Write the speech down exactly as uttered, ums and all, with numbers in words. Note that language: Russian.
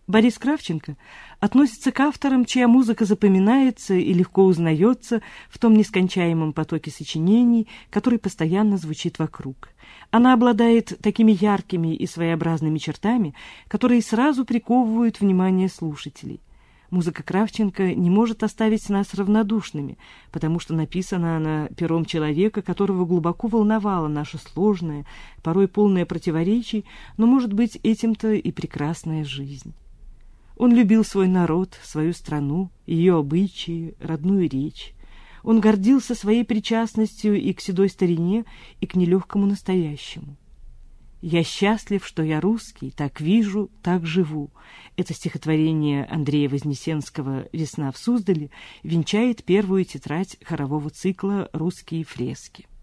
Борис Кравченко относится к авторам, чья музыка запоминается и легко узнается в том нескончаемом потоке сочинений, который постоянно звучит вокруг. Она обладает такими яркими и своеобразными чертами, которые сразу приковывают внимание слушателей. Музыка Кравченко не может оставить нас равнодушными, потому что написана она пером человека, которого глубоко волновала наша сложная, порой полная противоречий, но, может быть, этим-то и прекрасная жизнь. Он любил свой народ, свою страну, ее обычаи, родную речь. Он гордился своей причастностью и к седой старине, и к нелегкому настоящему. «Я счастлив, что я русский, так вижу, так живу». Это стихотворение Андрея Вознесенского «Весна в Суздале» венчает первую тетрадь хорового цикла «Русские фрески».